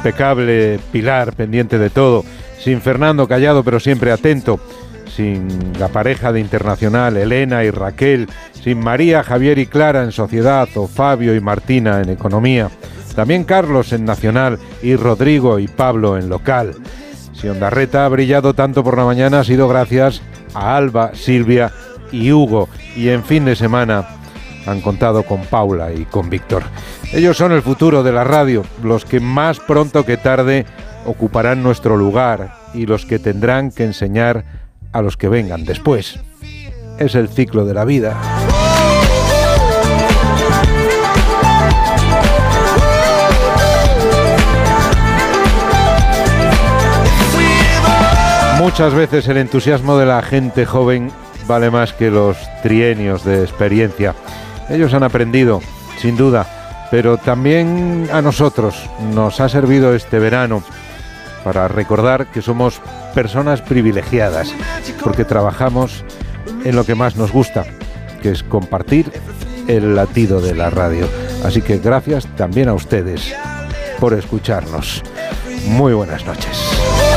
impecable Pilar, pendiente de todo, sin Fernando, callado pero siempre atento, sin la pareja de Internacional, Elena y Raquel, sin María, Javier y Clara en Sociedad, o Fabio y Martina en Economía, también Carlos en Nacional y Rodrigo y Pablo en Local. Si Ondarreta ha brillado tanto por la mañana ha sido gracias a Alba, Silvia y Hugo, y en fin de semana han contado con Paula y con Víctor. Ellos son el futuro de la radio, los que más pronto que tarde ocuparán nuestro lugar y los que tendrán que enseñar a los que vengan después. Es el ciclo de la vida. Muchas veces el entusiasmo de la gente joven vale más que los trienios de experiencia. Ellos han aprendido, sin duda, pero también a nosotros nos ha servido este verano para recordar que somos personas privilegiadas, porque trabajamos en lo que más nos gusta, que es compartir el latido de la radio. Así que gracias también a ustedes por escucharnos. Muy buenas noches.